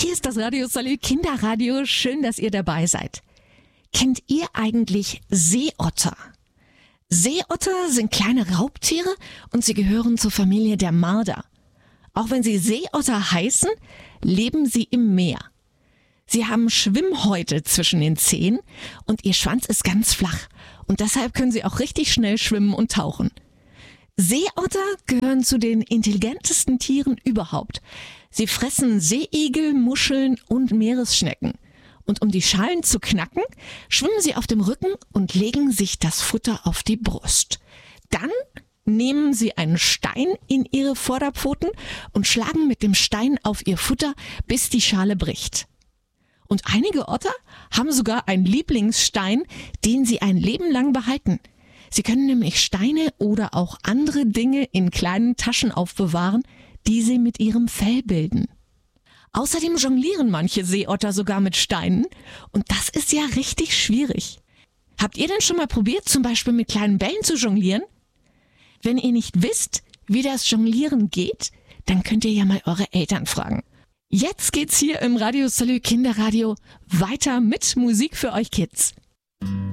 Hier ist das Radio Salü Kinderradio. Schön, dass ihr dabei seid. Kennt ihr eigentlich Seeotter? Seeotter sind kleine Raubtiere und sie gehören zur Familie der Marder. Auch wenn sie Seeotter heißen, leben sie im Meer. Sie haben Schwimmhäute zwischen den Zehen und ihr Schwanz ist ganz flach und deshalb können sie auch richtig schnell schwimmen und tauchen. Seeotter gehören zu den intelligentesten Tieren überhaupt. Sie fressen Seeigel, Muscheln und Meeresschnecken. Und um die Schalen zu knacken, schwimmen sie auf dem Rücken und legen sich das Futter auf die Brust. Dann nehmen sie einen Stein in ihre Vorderpfoten und schlagen mit dem Stein auf ihr Futter, bis die Schale bricht. Und einige Otter haben sogar einen Lieblingsstein, den sie ein Leben lang behalten. Sie können nämlich Steine oder auch andere Dinge in kleinen Taschen aufbewahren, die sie mit ihrem Fell bilden. Außerdem jonglieren manche Seeotter sogar mit Steinen und das ist ja richtig schwierig. Habt ihr denn schon mal probiert, zum Beispiel mit kleinen Bällen zu jonglieren? Wenn ihr nicht wisst, wie das Jonglieren geht, dann könnt ihr ja mal eure Eltern fragen. Jetzt geht's hier im Radio Salü Kinderradio weiter mit Musik für euch Kids.